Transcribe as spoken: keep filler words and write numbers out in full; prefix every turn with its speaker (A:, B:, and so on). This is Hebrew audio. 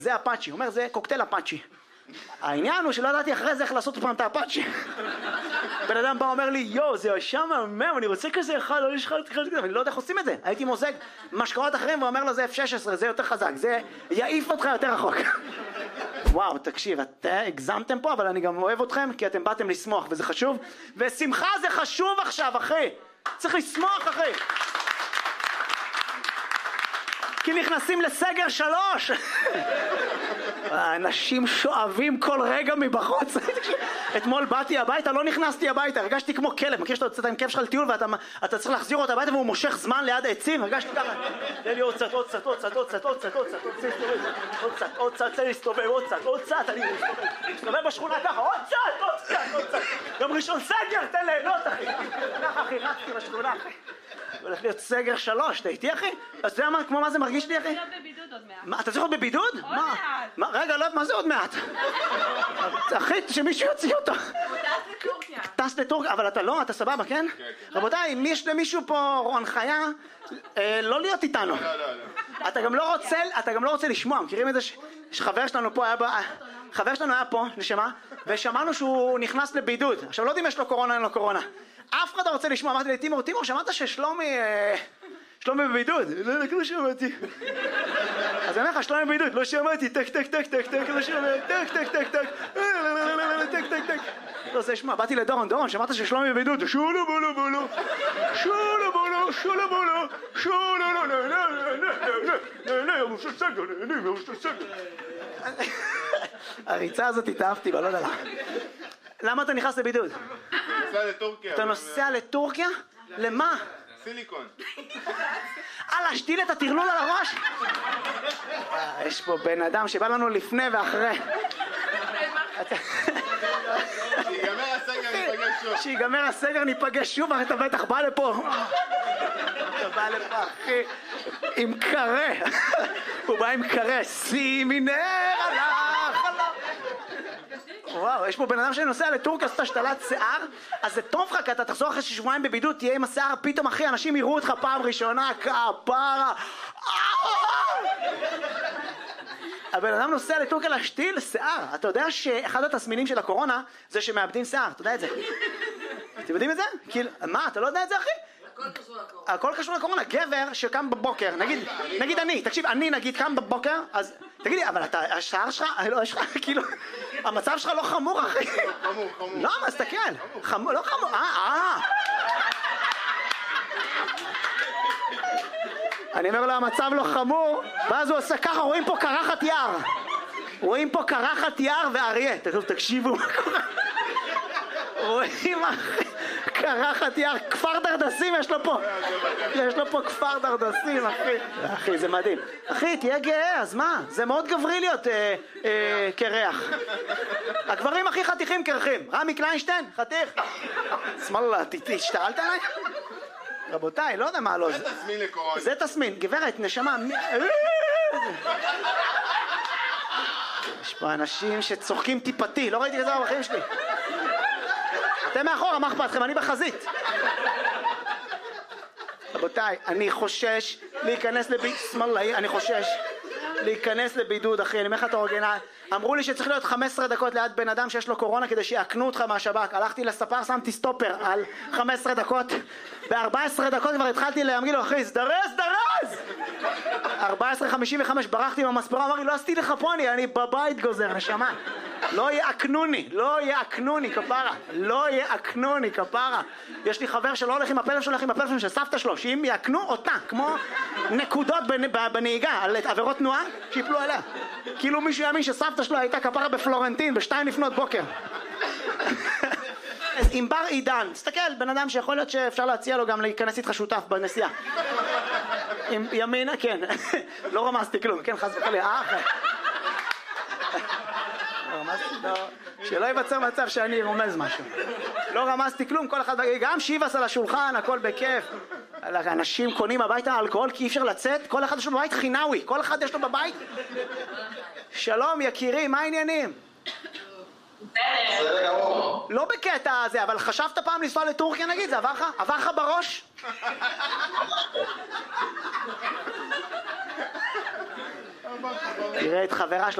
A: זה אפאצ'י, הוא אומר זה קוקטייל אפאצ'י. העניין הוא שלא ידעתי אחרי זה איך לעשות פעם את האפאצ'י. בן אדם בא אומר לי, יו, זה ישר מהמם, אני רוצה כזה אחד, לא יש אחד כזה, אני לא יודע איך עושים את זה. הייתי מוזג משקאות אחרים ואומר לו זה אף שש עשרה, זה יותר חזק, זה יעיף אותך יותר רחוק. וואו, תקשיב, אתם הגזמתם פה, אבל אני גם אוהב אתכם, כי אתם באתם לשמוח, וזה חשוב. ושמחה זה חשוב עכשיו, אחי. צריך לשמוח, אחי. כי נכנסים לסגר שלוש. האנשים שואבים כל רגע מבחוץ. אתמול באתי הביתה, לא נכנסתי הביתה, הרגשתי כמו כלב. מכיר שאתה יוצאת עם כלב שלך לטיול ואתה צריך להחזיר אותו הביתה והוא מושך זמן ליד העצים? הרגשתי ככה. תן לי עוד קצת, עוד קצת, עוד קצת, עוד קצת, עוד קצת, עוד קצת, עוד קצת, עוד קצת, תן לי להסתובב, עוד קצת, עוד קצת, אני מסתובב בשכונה ככה, עוד קצת, עוד קצת, עוד קצת. יום ראשון סגר, תן ליהנות, אחי. ככה, אחי, רצתי בשכונה, אחי. הולך להיות סגר שלוש, אתה איתי, אחי? אז זה מה, כמו מה זה מרגיש לי, אחי?
B: אני להיות בבידוד עוד מעט.
A: מה, אתה צריך להיות בבידוד?
B: עוד מעט.
A: רגע, לא, מה זה עוד מעט? אחי, שמישהו יוציא אותו.
B: הוא טס לטורקיה.
A: טס לטורקיה, אבל אתה לא, אתה סבבה, כן? רבותיי, אם יש למישהו פה הנחיה, לא להיות איתנו. אתה גם לא רוצה, אתה גם לא רוצה לשמוע, מכירים את זה שחבר שלנו פה היה ב... חבר שלנו היה פה, נשמה, ושמענו שהוא נכנס לבידוד. עכשיו, לא יודעים אם יש לו קורונה, אין לו קורונה. אף אחד לא רוצה לשמוע, אמרתי לי, תימור, תימור, שמעת ששלומי, שלומי בבידוד? לא, לא שמעתי. אז אני אומר לך, שלומי בבידוד, לא שמעתי, טק, טק, טק, טק, טק, לא שמעתי, טק, טק, טק, טק, טק, טק, טק. לא, זה שמע, באתי לדורון, דורון, שמעת ששלומי בבידוד? שולו בולו בולו, שולו בולו, שולו בולו, שולו לא, לא, לא, לא, לא, לא, לא, לא, סגר, לא, סגר. הריצה הזאת התאהבתי, אבל לא יודע למה. למה אתה נכנס לבידוד?
C: נוסע לטורקיה.
A: אתה נוסע לטורקיה? למה?
C: סיליקון.
A: אה, להשתיל את הטרלול על הראש? יש פה בן אדם שבא לנו לפני ואחרי.
C: שיגמר הסגר ניפגש שוב.
A: שיגמר הסגר ניפגש שוב, אתה בטח בא לפה. אתה בא לפה, אחי, עם קרה. הוא בא עם קרה. שימי נר על החלום. וואו, יש פה בן אדם שנוסע לטורקיה, עושה השתלת שיער, אז זה טוב לך, כי אתה תחזור אחרי שבועיים בבידוד, תהיה עם השיער, פתאום אחי, אנשים יראו אותך פעם ראשונה, כפרה. הבן אדם נוסע לטורקיה להשתיל שיער. אתה יודע שאחד התסמינים של הקורונה זה שמאבדים שיער, אתה יודע את זה? אתם יודעים את זה? כאילו, מה, אתה לא יודע את זה, אחי?
B: הכל קשור לקורונה.
A: הכל קשור לקורונה. גבר שקם בבוקר, נגיד, נגיד אני, תקשיב, אני נגיד קם בבוקר, אז תגידי, אבל אתה, השיער שלך, לא, יש לך, כאילו, המצב שלך לא חמור, אחי.
C: חמור, חמור.
A: לא, מה, תסתכל. חמור, לא חמור, אה, אה. אני אומר לו, המצב לא חמור, ואז הוא עושה ככה, רואים פה קרחת יער. רואים פה קרחת יער ואריה. תקשיבו מה קורה. רואים, אחי. קרחת יער, כפר דרדסים יש לו פה. יש לו פה כפר דרדסים, אחי. אחי, זה מדהים. אחי, תהיה גאה, אז מה? זה מאוד גברי להיות אה, אה, קרח. הגברים הכי חתיכים קרחים. רמי קליינשטיין, חתיך. שמאללה, תשתעלת עליי? רבותיי, לא יודע מה לא.
C: זה תסמין לקורונה.
A: זה תסמין. גברת, נשמה. יש פה אנשים שצוחקים טיפתי. לא ראיתי כזה בחיים שלי. אתם מאחורה, מה אכפת לכם? אני בחזית. רבותיי, אני חושש להיכנס לבידוד, שמאללה, אני חושש להיכנס לבידוד, אחי, אני אומר לך את האורגינל. אמרו לי שצריך להיות חמש עשרה דקות ליד בן אדם שיש לו קורונה כדי שיעקנו אותך מהשב"כ. הלכתי לספר, שמתי סטופר על חמש עשרה דקות. ב-ארבע עשרה דקות כבר התחלתי להגיד לו, אחי, סדרז, סדרז! ארבע עשרה חמישים וחמש ברחתי עם המספרה, אמר לי, לא עשיתי לך פוני, אני בבית גוזר, נשמה. לא יעקנוני, לא יעקנוני, כפרה. לא יעקנוני, כפרה. יש לי חבר שלא הולך עם הפלאפון, שהולך עם הפלאפון של סבתא שלו, שאם יעקנו אותה, כמו נקודות בנהיגה, על עבירות תנועה, שיפלו עליה. כאילו מישהו יאמין שסבתא שלו הייתה כפרה בפלורנטין, בשתיים לפנות בוקר. אז עם בר עידן, תסתכל, בן אדם שיכול להיות שאפשר להציע לו גם להיכנס איתך שותף בנסיעה. עם ימינה, כן. לא רמזתי כלום, כן, חס וחלילה, אה, אחרי. לא רמזתי, לא. שלא ייווצר מצב שאני רומז משהו. לא רמזתי כלום, כל אחד, גם שיבס על השולחן, הכל בכיף. אנשים קונים הביתה אלכוהול כי אי אפשר לצאת, כל אחד יש לו בבית חינאוי, כל אחד יש לו בבית. שלום יקירי, מה העניינים? לא בקטע הזה, אבל חשבת פעם לנסוע לטורקיה נגיד? זה עבר לך? עבר לך בראש? תראה את חברה שלו.